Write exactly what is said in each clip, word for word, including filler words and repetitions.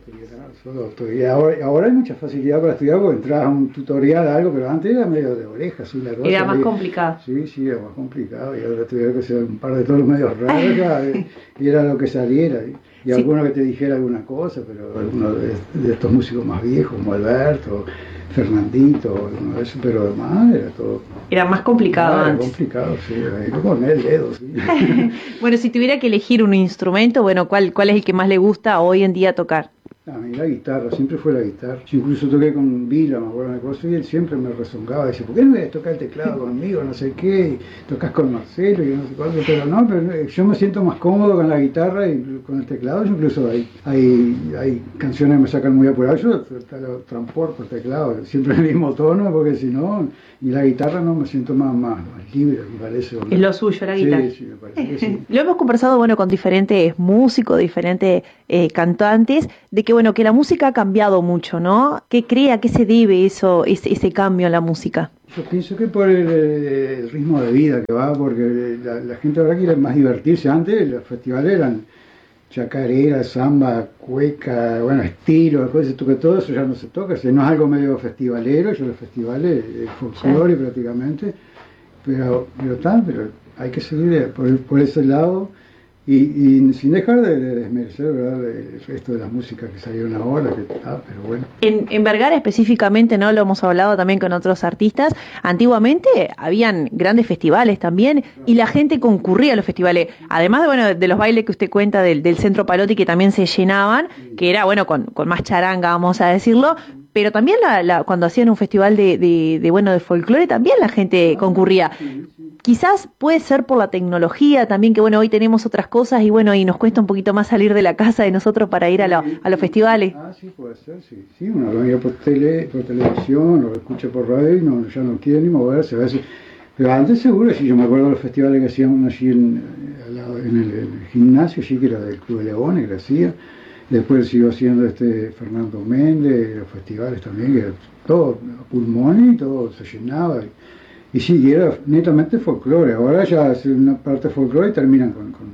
autodidacta, solo autodidacta. Ahora, ahora hay mucha facilidad para estudiar porque entras a un tutorial, algo, pero antes era medio de oreja, sí, la cosa. Era más medio, complicado. Sí, sí, era más complicado. Y ahora tuviera que hacer un par de todos medios raros ya, y era lo que saliera. Y, y sí. Alguno que te dijera alguna cosa, pero alguno de, de estos músicos más viejos, como Alberto, Fernandito, alguno de esos, pero además era todo. Era más complicado Era antes. complicado, sí, hay que poner el dedo, sí. Bueno, si tuviera que elegir un instrumento, bueno, ¿cuál, cuál es el que más le gusta hoy en día tocar? A mí la guitarra, siempre fue la guitarra. Yo incluso toqué con Vila, me acuerdo de cosa, y él siempre me rezongaba, dice, ¿por qué no querés tocar el teclado conmigo? No sé qué, y tocas con Marcelo y no sé cuánto, pero no, pero yo me siento más cómodo con la guitarra y con el teclado. Yo incluso hay, hay, hay canciones que me sacan muy apurado, yo te lo transporto el teclado, siempre el mismo tono, porque si no, y la guitarra no me siento más, más, más libre, me parece. Es lo suyo, la guitarra. Sí, sí, me parece que sí. Lo hemos conversado, bueno, con diferentes músicos, diferentes eh, cantantes, de que, bueno, que la música ha cambiado mucho, ¿no? ¿Qué cree, a qué se debe eso, ese, ese cambio en la música? Yo pienso que por el, el ritmo de vida que va, porque la, la gente ahora quiere más divertirse. Antes los festivales eran chacarera, samba, cueca, bueno, estilo, cosas, que todo eso ya no se toca, si no es algo medio festivalero, yo los festivales, el folclore sí. prácticamente, pero, pero tal, pero hay que seguir por, por ese lado. Y, y sin dejar de, de desmerecer, ¿verdad?, el resto de las músicas que salieron ahora, que, ah, pero bueno. En, en Vergara específicamente, ¿no? Lo hemos hablado también con otros artistas. Antiguamente habían grandes festivales también y la gente concurría a los festivales. Además de, bueno, de los bailes que usted cuenta del, del Centro Palotti, que también se llenaban, que era, bueno, con, con más charanga, vamos a decirlo. Pero también la, la, cuando hacían un festival de, de, de, bueno, de folclore, también la gente concurría. Quizás puede ser por la tecnología también, que bueno, hoy tenemos otras cosas y bueno, y nos cuesta un poquito más salir de la casa de nosotros para ir a, lo, a los festivales. Ah, sí, puede ser, sí. Sí, uno lo mira por tele, por televisión, lo escucha por radio y no, ya no quiere ni moverse. A veces. Pero antes seguro, sí, yo me acuerdo de los festivales que hacían allí en, en, el, en el gimnasio, sí, que era del Club de Leones, que hacía. Después siguió haciendo este Fernando Méndez, los festivales también, que era todo a pulmones y todo se llenaba. Y, y sí, y era netamente folclore. Ahora ya es una parte folclore y terminan con, con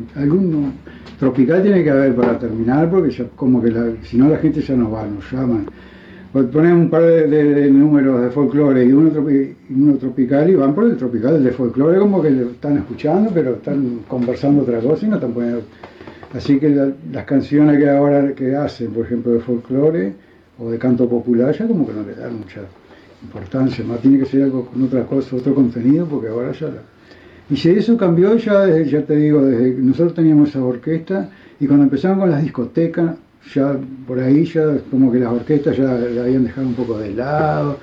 algún tropical tiene que haber para terminar, porque ya como que la, si no la gente ya no va, nos llaman. Ponen un par de, de, de números de folclore y uno, tropi, uno tropical y van por el tropical, el de folclore como que lo están escuchando, pero están conversando otra cosa y no están poniendo. Así que la, las canciones que ahora que hacen, por ejemplo, de folclore o de canto popular, ya como que no le dan mucha importancia, más tiene que ser algo con otra cosa, otro contenido, porque ahora ya la... Y si eso cambió ya desde, ya te digo, desde que nosotros teníamos esa orquesta y cuando empezaron con las discotecas, ya por ahí ya como que las orquestas ya la habían dejado un poco de lado,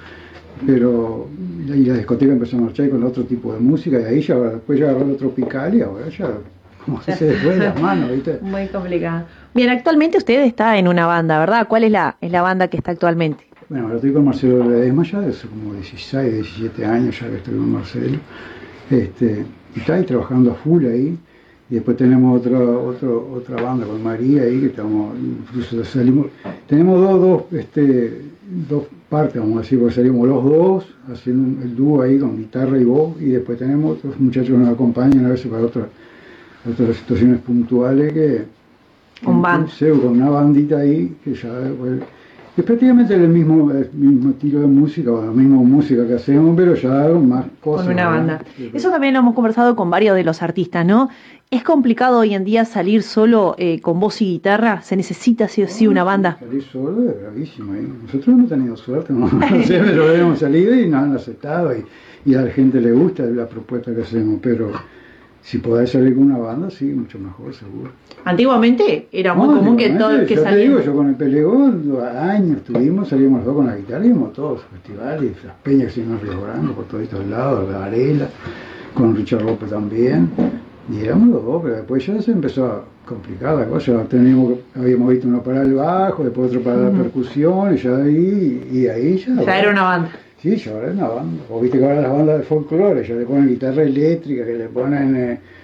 pero y la discoteca empezó a marchar con otro tipo de música y ahí ya después ya agarró lo tropical y ahora ya como que se después de las manos, ¿viste? Muy complicado. Bien, actualmente usted está en una banda, ¿verdad? ¿Cuál es la, es la banda que está actualmente? Bueno, ahora estoy con Marcelo Ledesma ya hace como dieciséis, diecisiete años ya que estoy con Marcelo. Este, y está ahí trabajando a full ahí. Y después tenemos otra otro, otra banda con María ahí, que estamos, incluso salimos, tenemos dos, dos, este, dos partes, vamos a decir, porque salimos los dos haciendo el dúo ahí con guitarra y voz, y después tenemos otros muchachos que nos acompañan a veces para otras, otras situaciones puntuales que... Con banda. Con una bandita ahí, que ya... Bueno, es prácticamente el mismo, el mismo estilo de música, o la misma música que hacemos, pero ya más cosas. Con una banda. ¿Verdad? Eso también lo hemos conversado con varios de los artistas, ¿no? ¿Es complicado hoy en día salir solo eh, con voz y guitarra? ¿Se necesita sí o sí una banda? Salir solo es bravísimo, ¿eh? Nosotros hemos tenido suerte, no, no sé, pero hemos salido y nos han aceptado y, y a la gente le gusta la propuesta que hacemos, pero si podés salir con una banda, sí, mucho mejor, seguro. Antiguamente era muy no, común que todo que yo salía. Te digo, yo con el Pelegón, años estuvimos, salíamos los dos con la guitarra, íbamos a todos los festivales, las peñas que se iban Río Grande, por todos estos lados, la Varela, con Richard López también, y éramos los dos, pero después ya se empezó a complicar la cosa, teníamos, habíamos visto uno para el bajo, después otro para uh-huh. la percusión, y ya ahí, y ahí ya... Ya bueno, era una banda. Sí, ya ahora es una banda, o viste que ahora las bandas de folclore, ya le ponen guitarra eléctrica, que le ponen... Eh,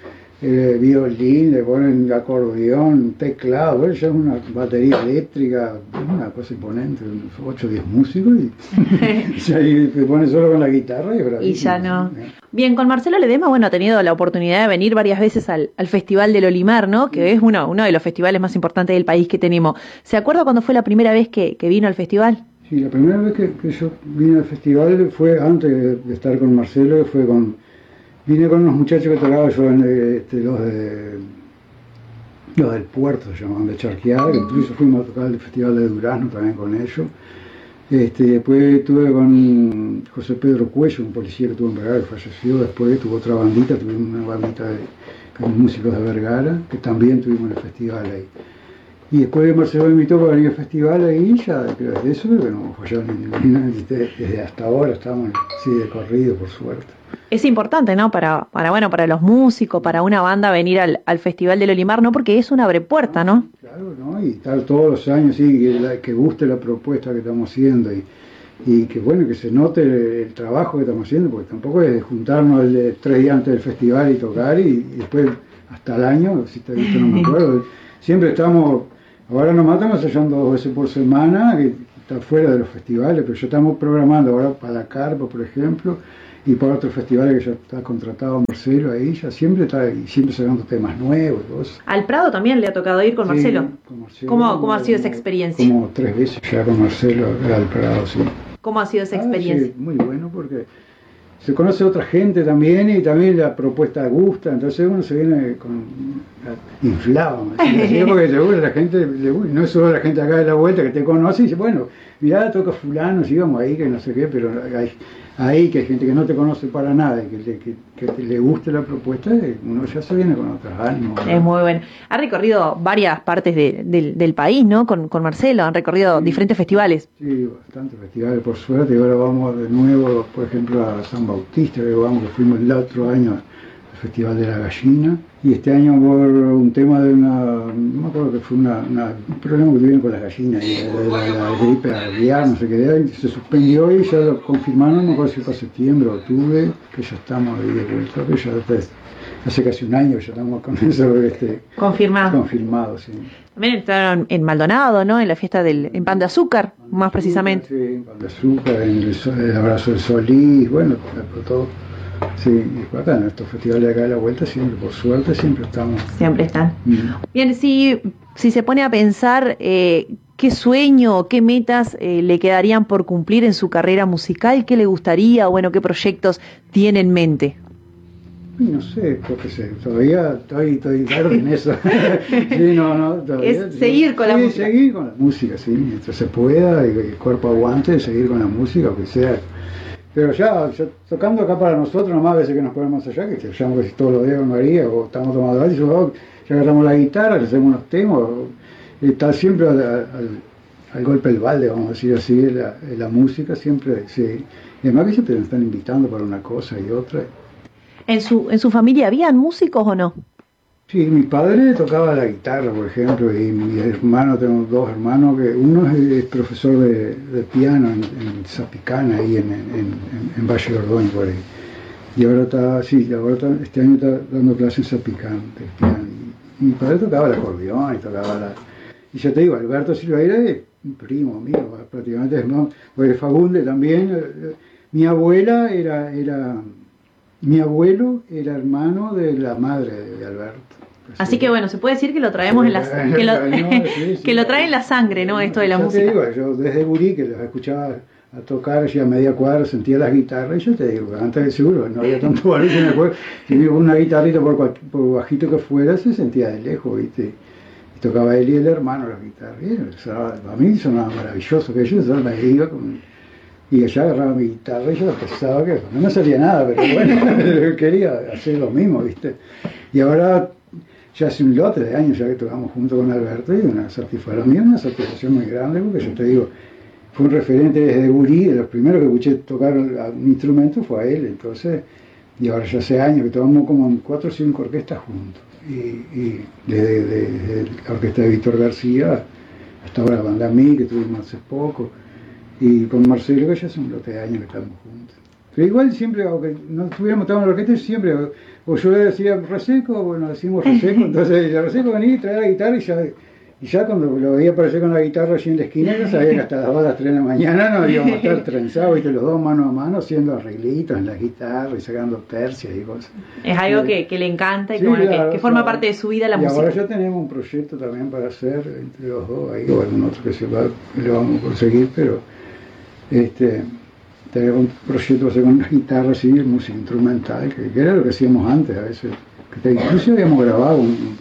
eh, violín, le ponen acordeón, teclado, bueno, ya es una batería eléctrica, una cosa imponente, unos ocho o diez músicos y, y ahí se pone solo con la guitarra y, y ya no. Bien, con Marcelo Ledesma, bueno, ha tenido la oportunidad de venir varias veces al, al Festival del Olimar, ¿no? Que es uno, uno de los festivales más importantes del país que tenemos. ¿Se acuerda cuándo fue la primera vez que, que vino al festival? Sí, la primera vez que, que yo vine al festival fue antes de, de estar con Marcelo, fue con vine con unos muchachos que tocaba yo, este, los de los del puerto, se llamaban, de Charqueada, que incluso fuimos a tocar el Festival de Durazno también con ellos. Este, después estuve con José Pedro Cuello, un policía que estuvo en Vergara, que falleció. Después tuvo otra bandita, tuvimos una bandita de, con músicos de Vergara, que también tuvimos en el festival ahí. Y después Marcelo me invitó para venir al festival ahí, ya creo desde eso, pero no hemos fallado ni, ni, desde, desde hasta ahora estamos sí, de corrido, por suerte. Es importante, ¿no? Para, para bueno, para los músicos, para una banda venir al, al Festival del Olimar, ¿no? Porque es una abrepuerta, ¿no? Claro, ¿no? Y estar todos los años, sí, que, la, que guste la propuesta que estamos haciendo y, y que, bueno, que se note el, el trabajo que estamos haciendo, porque tampoco es juntarnos el, el, tres días antes del festival y tocar y, y después hasta el año, si te he visto no me acuerdo, siempre estamos, ahora nomás estamos ensayando dos veces por semana, que está fuera de los festivales, pero ya estamos programando ahora para la Carpa, por ejemplo, y para otros festivales que ya está contratado Marcelo ahí, ya siempre está y siempre sacando temas nuevos y cosas. ¿Al Prado también le ha tocado ir con, sí, Marcelo? con Marcelo? ¿Cómo, cómo ha sido esa experiencia? Como tres veces ya con Marcelo al Prado, sí. ¿Cómo ha sido esa experiencia? Ah, sí, muy bueno porque se conoce a otra gente también y también la propuesta gusta, entonces uno se viene con inflado, así, porque seguro la gente, no es solo la gente acá de la vuelta que te conoce y dice, bueno, mirá, toca fulano, sí, vamos ahí, que no sé qué, pero hay, ahí que hay gente que no te conoce para nada y que, que, que te, le guste la propuesta, uno ya se viene con otros ánimos, ¿no? Es muy bueno. Ha recorrido varias partes de, del, del país, ¿no? Con, con Marcelo, han recorrido sí, diferentes festivales. Sí, bastantes festivales, por suerte, y ahora vamos de nuevo, por ejemplo, a San Bautista, que vamos, que fuimos el otro año al Festival de la Gallina, y este año por un tema de una, no me acuerdo que fue una, una, un problema que tuvieron con las gallinas, y de la, la, la gripe aviar, no sé qué, se suspendió y ya lo confirmaron, no me acuerdo si fue septiembre o octubre, que ya estamos ahí de vuelta, que ya desde, hace casi un año ya estamos con eso este, confirmado. Confirmado, sí. También estaron en Maldonado, ¿no? En la fiesta del en Pan de Azúcar, Pan más azúcar, precisamente. Sí, en Pan de Azúcar, en el, el Abrazo del Solís, bueno, por todo. Sí, y acá en estos festivales de acá de la vuelta siempre, por suerte, siempre estamos. Siempre están. Mm. Bien, si, si se pone a pensar eh, qué sueño o qué metas eh, le quedarían por cumplir en su carrera musical, qué le gustaría, o bueno, qué proyectos tiene en mente. No sé, porque sé, todavía estoy, estoy verde en eso. Sí, no, no, todavía, es seguir sí, con la sí, música. seguir con la música, sí, mientras se pueda y el cuerpo aguante, seguir con la música, o que sea. Pero ya, ya tocando acá para nosotros, nomás a veces que nos ponemos allá, que llamo casi todos los días con María, o estamos tomando algo, y yo, oh, ya agarramos la guitarra, le hacemos unos temas, o, está siempre al, al, al golpe del balde, vamos a decir así, la, la música siempre, sí. Y además que siempre nos están invitando para una cosa y otra. ¿En su, en su familia habían músicos o no? Sí, mi padre tocaba la guitarra, por ejemplo, y mi hermano, tengo dos hermanos, que uno es, es profesor de, de piano en, en Zapicana, ahí en, en, en Valle de Ordóñez, por ahí. Y ahora está, sí, ahora está, este año está dando clases en Zapicana de piano. Y mi padre tocaba el acordeón y tocaba la... Y ya te digo, Alberto Silveira es un primo mío, prácticamente es más, pues Fagunde también. Mi abuela era... era Mi abuelo era hermano de la madre de Alberto. Así, Así que bueno, se puede decir que lo traemos en la que lo, no, sí, sí, que lo trae en la sangre, ¿no? Esto de la música. Te digo, yo desde gurí que los escuchaba a tocar allí a media cuadra, sentía las guitarras, y yo te digo, antes seguro no había tanto valor, me acuerdo, si hubo una guitarrita por, cual, por bajito que fuera, se sentía de lejos, ¿viste? Y tocaba él y el hermano las guitarras. Y sonaba, a mí sonaba maravilloso, que yo me iba con... Y allá agarraba mi guitarra y yo pensaba que no me salía nada, pero bueno, quería hacer lo mismo, ¿viste? Y ahora, ya hace un lote de años ya que tocamos junto con Alberto, y una satisfacción, para mí una satisfacción muy grande, porque yo te digo, fue un referente desde gurí, de los primeros que escuché tocar un instrumento fue a él, entonces, y ahora ya hace años que tocamos como en cuatro o cinco orquestas juntos, y, y desde, desde la orquesta de Víctor García hasta ahora la banda Mí, que tuvimos hace poco, y con Marcelo, que ya hace un lote de años que estamos juntos. Pero igual siempre, aunque no estuviéramos tan en la orquesta, siempre, o yo le decía Reseco, bueno, decimos Reseco, entonces decía Reseco, vení, trae la guitarra y ya, y ya cuando lo veía aparecer con la guitarra allí en la esquina, yo sabía que hasta las dos, las tres de la mañana nos íbamos a estar trenzados, ¿viste? Los dos mano a mano haciendo arreglitos en la guitarra y sacando tercias y cosas. Es algo que, que le encanta y Sí, que, bueno, claro, que, que forma claro. parte de su vida la y música. Ahora ya tenemos un proyecto también para hacer entre los dos, ahí o algún otro que se va, le vamos a conseguir, pero este tenemos un proyecto hacer con guitarra así, música instrumental, que, que era lo que hacíamos antes a veces, que incluso habíamos grabado un,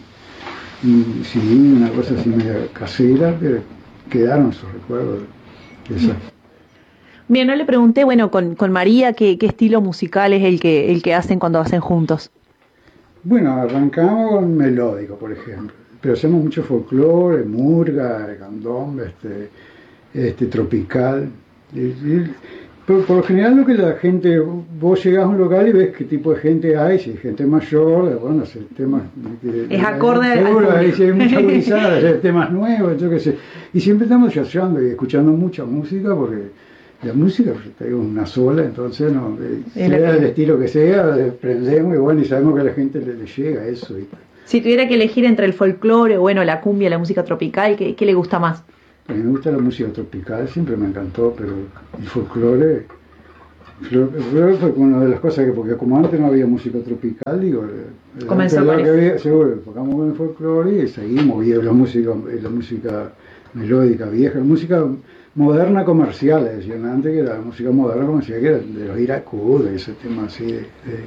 un C D, una cosa así media casera, pero quedaron esos recuerdos de esa. Bien, no le pregunté, bueno, con, con María, ¿qué, qué estilo musical es el que, el que hacen cuando hacen juntos? Bueno, arrancamos con melódico, por ejemplo, pero hacemos mucho folclore, murga, candombe, este, este, tropical. Y, y, por, por lo general lo que la gente, vos llegás a un local y ves qué tipo de gente hay, si hay gente mayor, bueno, hacer temas... Es acorde al seguro, público. ahí si hay mucha gurizada, hacer temas nuevos, yo qué sé. Y siempre estamos jazzando y escuchando mucha música porque... La música, pues, te digo, una sola, entonces, no, eh, sea del estilo que sea, prendemos y bueno, y sabemos que a la gente le, le llega eso. ¿Viste? Si tuviera que elegir entre el folclore, bueno, la cumbia, la música tropical, ¿qué, qué le gusta más? A mí me gusta la música tropical, siempre me encantó, pero el folclore, el folclore fue una de las cosas que, porque como antes no había música tropical, digo, comenzó con que había, seguro, tocamos con el folclore y seguimos, y la música, la música melódica vieja, la música moderna comercial, decían antes que era la música moderna comercial, que era de los Iracú, de ese tema así, de, de,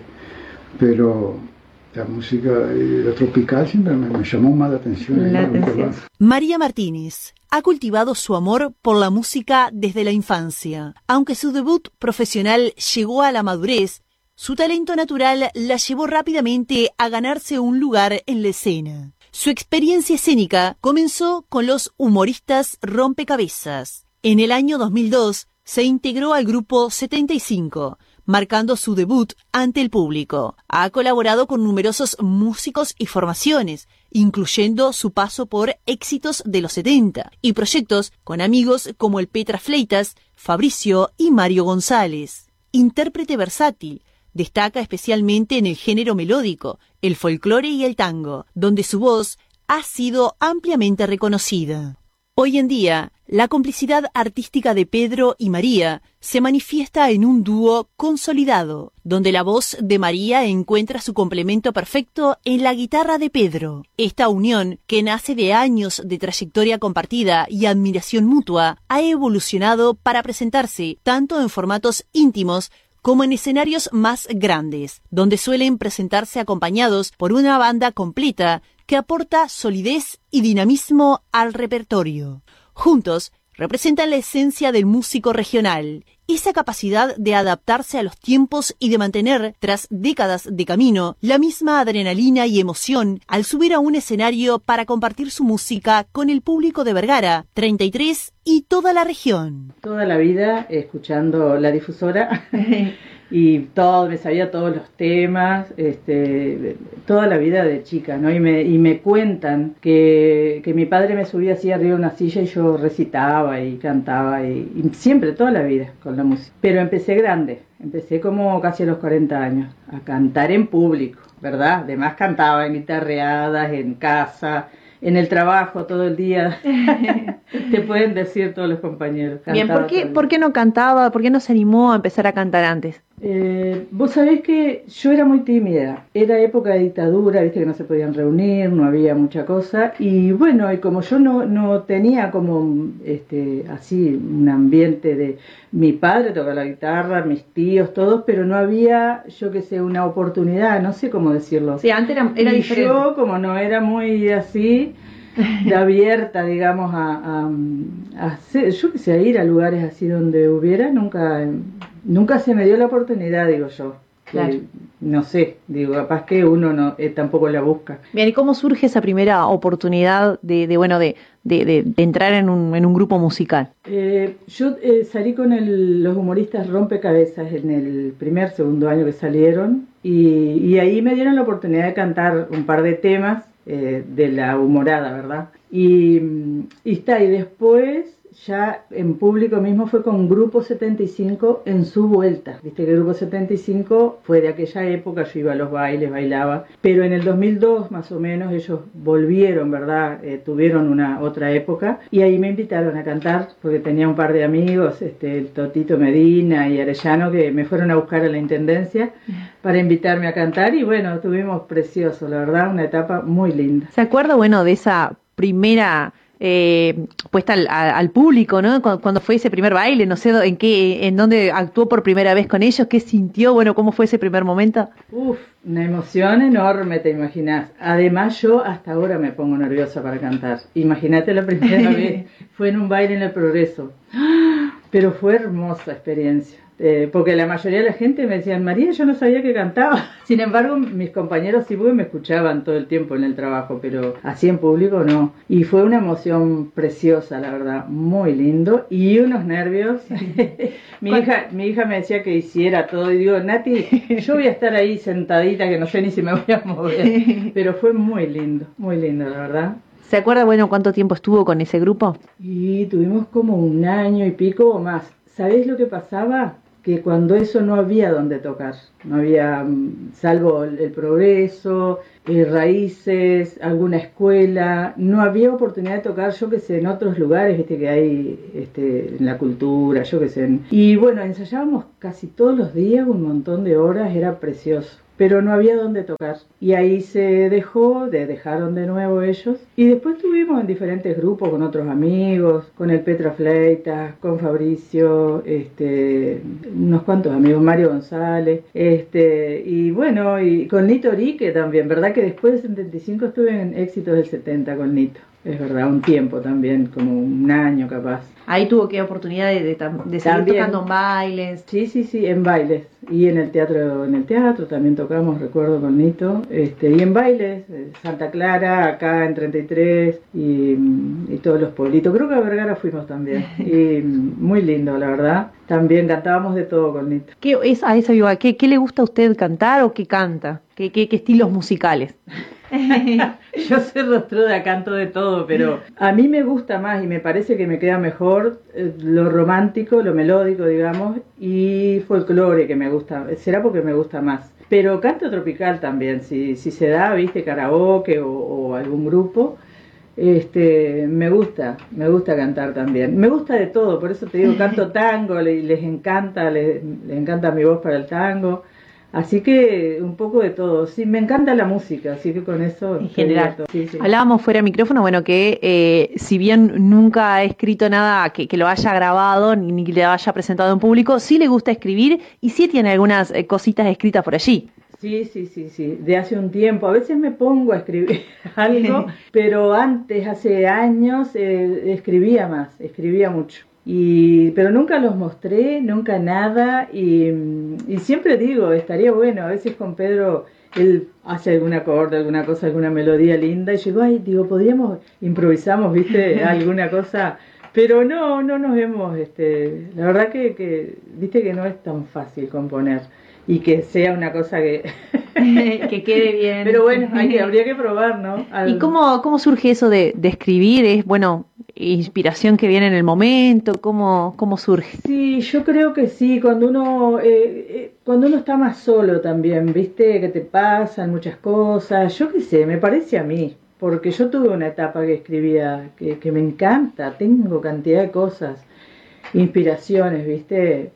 pero la música eh, la tropical siempre me, me llamó más la atención. La ahí, atención. María Martínez ha cultivado su amor por la música desde la infancia. Aunque su debut profesional llegó a la madurez, su talento natural la llevó rápidamente a ganarse un lugar en la escena. Su experiencia escénica comenzó con los humoristas Rompecabezas. En el año dos mil dos se integró al grupo setenta y cinco, marcando su debut ante el público. Ha colaborado con numerosos músicos y formaciones, incluyendo su paso por éxitos de los setenta y proyectos con amigos como el Petra Fleitas, Fabricio y Mario González. Intérprete versátil, destaca especialmente en el género melódico, el folclore y el tango, donde su voz ha sido ampliamente reconocida. Hoy en día, la complicidad artística de Pedro y María se manifiesta en un dúo consolidado, donde la voz de María encuentra su complemento perfecto en la guitarra de Pedro. Esta unión, que nace de años de trayectoria compartida y admiración mutua, ha evolucionado para presentarse tanto en formatos íntimos como en escenarios más grandes, donde suelen presentarse acompañados por una banda completa que aporta solidez y dinamismo al repertorio. Juntos, representan la esencia del músico regional, esa capacidad de adaptarse a los tiempos y de mantener, tras décadas de camino, la misma adrenalina y emoción al subir a un escenario para compartir su música con el público de Vergara, treinta y tres y toda la región. Toda la vida escuchando la difusora y todo, me sabía todos los temas, este, toda la vida de chica, ¿no? Y me, y me cuentan que, que mi padre me subía así arriba de una silla y yo recitaba y cantaba, y, y siempre, toda la vida con la música. Pero empecé grande, empecé como casi a los cuarenta años, a cantar en público, ¿verdad? Además cantaba en guitarreadas, en casa, en el trabajo todo el día. Te pueden decir todos los compañeros. Bien, ¿por qué, ¿por qué no cantaba? ¿Por qué no se animó a empezar a cantar antes? Eh, vos sabés que yo era muy tímida, era época de dictadura, viste que no se podían reunir, no había mucha cosa, y bueno, y como yo no, no tenía como este así un ambiente de mi padre toca la guitarra, mis tíos, todos, pero no había, yo qué sé, una oportunidad, no sé cómo decirlo. Sí, antes era, era y diferente. Yo, como no era muy así, de abierta, digamos, a, a, a hacer, yo que sé, a ir a lugares así donde hubiera, nunca, nunca se me dio la oportunidad, digo yo. Claro. Eh, no sé, digo, capaz que uno no eh, tampoco la busca. Bien, ¿y cómo surge esa primera oportunidad de, de bueno, de, de, de, de entrar en un, en un grupo musical? Eh, yo eh, salí con el, los humoristas Rompecabezas en el primer, segundo año que salieron, y, y ahí me dieron la oportunidad de cantar un par de temas eh, de la humorada, ¿verdad? Y, y está, y después ya en público mismo fue con Grupo setenta y cinco en su vuelta. Viste que Grupo setenta y cinco fue de aquella época, yo iba a los bailes, bailaba, pero en el dos mil dos más o menos ellos volvieron, ¿verdad? Eh, tuvieron una otra época y ahí me invitaron a cantar porque tenía un par de amigos, este, el Totito Medina y Arellano, que me fueron a buscar a la Intendencia para invitarme a cantar y bueno, tuvimos precioso, la verdad, una etapa muy linda. ¿Se acuerda, bueno, de esa primera eh, puesta al, al público, ¿no? Cuando, cuando fue ese primer baile, no sé en qué, en dónde actuó por primera vez con ellos, qué sintió, bueno, cómo fue ese primer momento? Uf, una emoción enorme, te imaginas. Además, yo hasta ahora me pongo nerviosa para cantar. Imagínate la primera vez, fue en un baile en el Progreso. Pero fue hermosa experiencia. Eh, porque la mayoría de la gente me decían, María, yo no sabía que cantaba. Sin embargo, mis compañeros sí porque me escuchaban todo el tiempo en el trabajo, pero así en público no. Y fue una emoción preciosa, la verdad, muy lindo. Y unos nervios. mi, hija, mi hija me decía que hiciera todo y digo, Nati, yo voy a estar ahí sentadita que no sé ni si me voy a mover. Pero fue muy lindo, muy lindo, la verdad. ¿Se acuerda, bueno, cuánto tiempo estuvo con ese grupo? Y tuvimos como un año y pico o más. ¿Sabés lo que pasaba? Que cuando eso no había donde tocar, no había, salvo el, el Progreso, eh, Raíces, alguna escuela, no había oportunidad de tocar, yo que sé, en otros lugares, viste que hay este, en la cultura, yo que sé. En... Y bueno, ensayábamos casi todos los días, un montón de horas, era precioso. Pero no había dónde tocar. Y ahí se dejó, de, dejaron de nuevo ellos. Y después estuvimos en diferentes grupos con otros amigos, con el Petra Fleitas, con Fabricio, este, unos cuantos amigos, Mario González, este, y bueno, y con Nito Rique también, ¿verdad? Que después del setenta y cinco estuve en Éxitos del setenta con Nito. Es verdad, un tiempo también, como un año capaz. Ahí tuvo que oportunidad de, de, de seguir también tocando en bailes. Sí, sí, sí, en bailes. Y en el teatro, en el teatro también tocamos, recuerdo, con Nito. Este, y en bailes, Santa Clara, acá en treinta y tres, y, y todos los pueblitos. Creo que a Vergara fuimos también. Y muy lindo, la verdad. También cantábamos de todo con Nito. ¿Qué, es, a esa viva, ¿qué, ¿Qué le gusta a usted cantar o qué canta? ¿Qué, qué, qué estilos musicales? Yo soy rostroda, canto de todo, pero a mí me gusta más y me parece que me queda mejor eh, lo romántico, lo melódico, digamos, y folclore, que me gusta, será porque me gusta más. Pero canto tropical también, si, si se da, viste, karaoke o, o algún grupo, este, me gusta, me gusta cantar también. Me gusta de todo, por eso te digo, canto tango, les, les encanta, les, les encanta mi voz para el tango. Así que un poco de todo. Sí, me encanta la música, así que con eso... En general. Sí, sí. Hablábamos fuera de micrófono, bueno, que eh, si bien nunca ha escrito nada que, que lo haya grabado ni, ni que le haya presentado en público, sí le gusta escribir y sí tiene algunas eh, cositas escritas por allí. Sí, sí, sí, sí, de hace un tiempo. A veces me pongo a escribir algo, pero antes, hace años, eh, escribía más, escribía mucho. Y, pero nunca los mostré, nunca nada, y, y siempre digo, estaría bueno, a veces con Pedro, él hace algún acorde, alguna cosa, alguna melodía linda, y yo digo, ay, digo, podríamos, improvisamos, viste, alguna cosa, pero no, no nos hemos, este, la verdad que, que, viste que no es tan fácil componer, y que sea una cosa que... que quede bien. Pero bueno, hay que, habría que probar, ¿no? Al... ¿Y cómo, cómo surge eso de, de escribir? ¿Es, bueno, inspiración que viene en el momento? ¿Cómo, cómo surge? Sí, yo creo que sí, cuando uno, eh, eh, cuando uno está más solo también, ¿viste? Que te pasan muchas cosas, yo qué sé, me parece a mí, porque yo tuve una etapa que escribía, que, que me encanta, tengo cantidad de cosas, inspiraciones, ¿viste?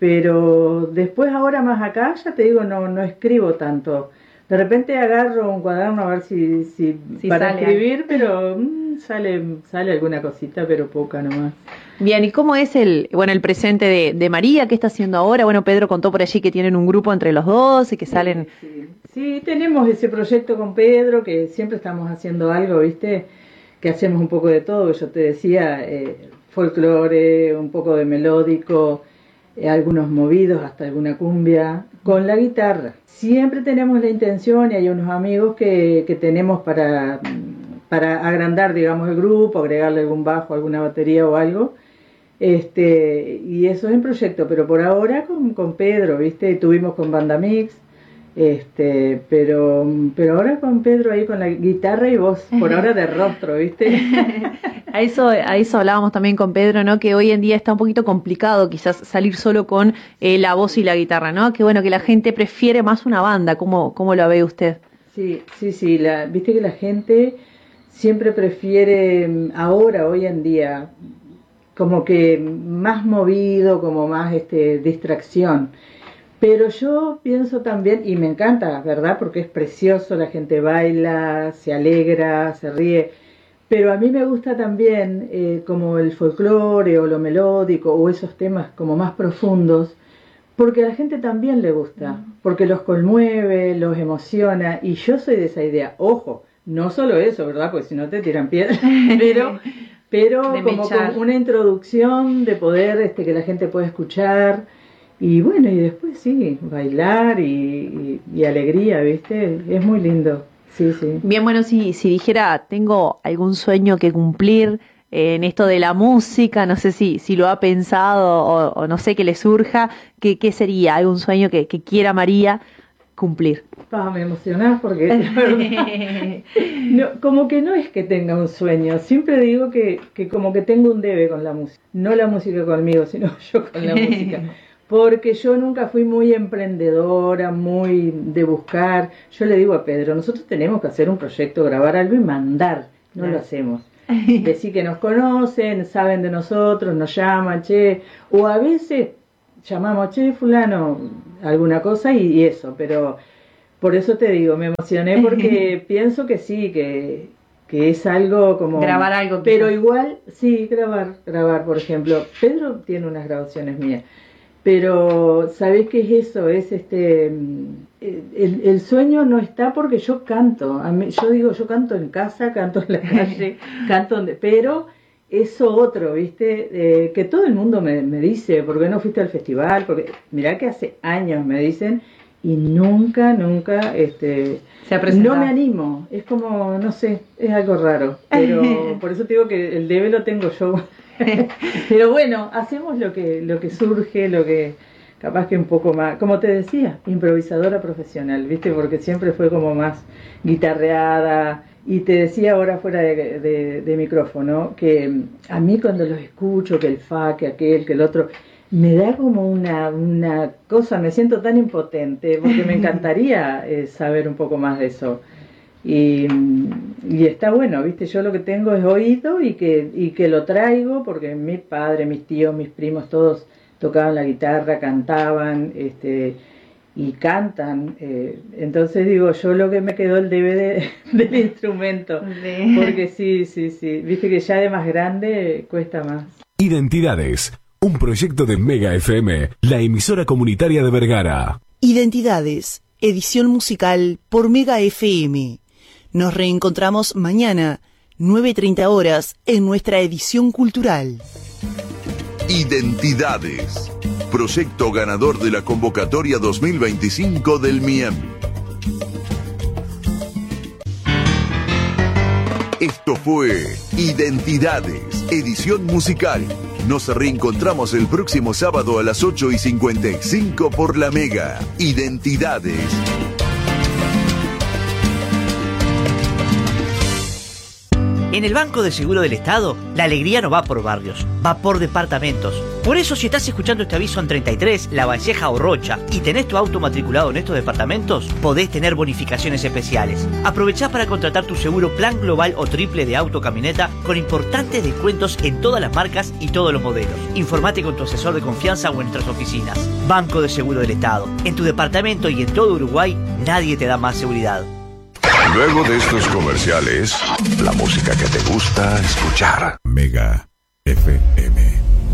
Pero después ahora más acá, ya te digo, no, no escribo tanto. De repente agarro un cuaderno a ver si, si, si para escribir, pero mmm, sale, sale alguna cosita, pero poca nomás. Bien, ¿y cómo es el, bueno, el presente de, de María? ¿Qué está haciendo ahora? Bueno, Pedro contó por allí que tienen un grupo entre los dos y que salen... Sí, sí. Sí, tenemos ese proyecto con Pedro, que siempre estamos haciendo algo, ¿viste? Que hacemos un poco de todo, yo te decía, eh, folclore, un poco de melódico... algunos movidos, hasta alguna cumbia, con la guitarra. Siempre tenemos la intención, y hay unos amigos que, que tenemos para, para agrandar, digamos, el grupo, agregarle algún bajo, alguna batería o algo, este, y eso es en proyecto, pero por ahora con, con Pedro, ¿viste? Tuvimos con Banda Mix, este, pero, pero ahora con Pedro ahí con la guitarra y voz, por ahora de rostro, ¿viste? A eso, a eso hablábamos también con Pedro, ¿no? Que hoy en día está un poquito complicado quizás salir solo con eh, la voz y la guitarra, ¿no? Que bueno, que la gente prefiere más una banda. ¿Cómo, cómo lo ve usted? Sí, sí, sí. La, viste que la gente siempre prefiere ahora, hoy en día, como que más movido, como más este, distracción. Pero yo pienso también, y me encanta, ¿verdad? Porque es precioso, la gente baila, se alegra, se ríe. Pero a mí me gusta también eh, como el folclore o lo melódico o esos temas como más profundos, porque a la gente también le gusta, porque los conmueve, los emociona, y yo soy de esa idea. Ojo, no solo eso, ¿verdad? Porque si no te tiran piedras, pero, pero como con una introducción de poder este, que la gente pueda escuchar, y bueno, y después sí, bailar y, y, y alegría, ¿viste? Es muy lindo. Sí, sí. Bien, bueno, si, si dijera, tengo algún sueño que cumplir eh, en esto de la música, no sé si, si lo ha pensado o, o no sé, que le surja, ¿qué, qué sería algún sueño que, que quiera María cumplir? Ah, me emocionás porque no, como que no es que tenga un sueño, siempre digo que, que como que tengo un debe con la música, no la música conmigo, sino yo con la música. Porque yo nunca fui muy emprendedora, muy de buscar. Yo le digo a Pedro, nosotros tenemos que hacer un proyecto, grabar algo y mandar. No lo hacemos. Decir que nos conocen, saben de nosotros, nos llaman, che. O a veces llamamos, che, fulano, alguna cosa y, y eso. Pero por eso te digo, me emocioné porque pienso que sí, que, que es algo como... Grabar algo. Pero quizás. Igual, sí, grabar, grabar, por ejemplo. Pedro tiene unas grabaciones mías. Pero, ¿sabés qué es eso? Es este, el, el sueño no está porque yo canto. A mí, yo digo, yo canto en casa, canto en la calle, canto donde, pero eso otro, ¿viste? Eh, que todo el mundo me, me dice, ¿por qué no fuiste al festival? Porque mirá que hace años me dicen y nunca, nunca, este, se ha presentado. No me animo. Es como, no sé, es algo raro. Pero por eso te digo que el debe lo tengo yo. Pero bueno, hacemos lo que lo que surge, lo que capaz que un poco más, como te decía, improvisadora profesional, ¿viste? Porque siempre fue como más guitarreada. Y te decía ahora fuera de, de, de micrófono que a mí cuando los escucho, que el fa, que aquel, que el otro, me da como una, una cosa, me siento tan impotente, porque me encantaría eh, saber un poco más de eso. Y, y está bueno, ¿viste? Yo lo que tengo es oído y que, y que lo traigo porque mi padre, mis tíos, mis primos, todos tocaban la guitarra, cantaban, este, y cantan. Eh, entonces digo, yo lo que me quedó el D V D del instrumento. Sí. Porque sí, sí, sí. Viste que ya de más grande cuesta más. Identidades, un proyecto de Mega F M, la emisora comunitaria de Vergara. Identidades, edición musical por Mega F M. Nos reencontramos mañana, nueve treinta horas, en nuestra edición cultural. Identidades, proyecto ganador de la convocatoria dos mil veinticinco del M I E M. Esto fue Identidades, edición musical. Nos reencontramos el próximo sábado a las ocho y cincuenta y cinco por la Mega. Identidades. En el Banco de Seguro del Estado, la alegría no va por barrios, va por departamentos. Por eso, si estás escuchando este aviso en treinta y tres, La Valleja o Rocha y tenés tu auto matriculado en estos departamentos, podés tener bonificaciones especiales. Aprovechá para contratar tu seguro plan global o triple de auto camioneta con importantes descuentos en todas las marcas y todos los modelos. Informate con tu asesor de confianza o en nuestras oficinas. Banco de Seguro del Estado. En tu departamento y en todo Uruguay, nadie te da más seguridad. Luego de estos comerciales, la música que te gusta escuchar. Mega F M.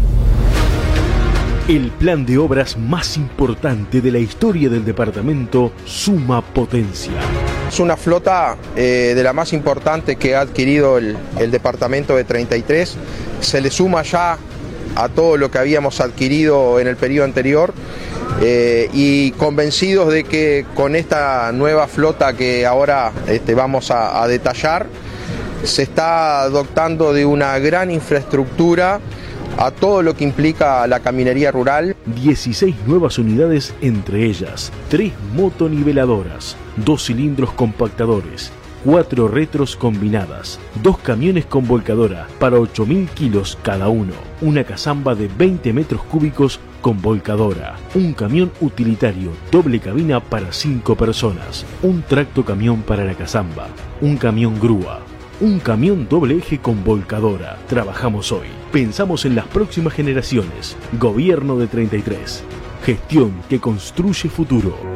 El plan de obras más importante de la historia del departamento suma potencia. Es una flota eh, de la más importante que ha adquirido el, el departamento de treinta y tres. Se le suma ya a todo lo que habíamos adquirido en el periodo anterior. Eh, y convencidos de que con esta nueva flota que ahora este, vamos a, a detallar, se está dotando de una gran infraestructura a todo lo que implica la caminería rural. dieciséis nuevas unidades, entre ellas tres motoniveladoras, dos cilindros compactadores, cuatro retros combinadas, dos camiones con volcadora para ocho mil kilos cada uno, una cazamba de veinte metros cúbicos con volcadora, un camión utilitario doble cabina para cinco personas, un tracto camión para la cazamba, un camión grúa, un camión doble eje con volcadora. Trabajamos hoy, pensamos en las próximas generaciones. Gobierno de treinta y tres. Gestión que construye futuro.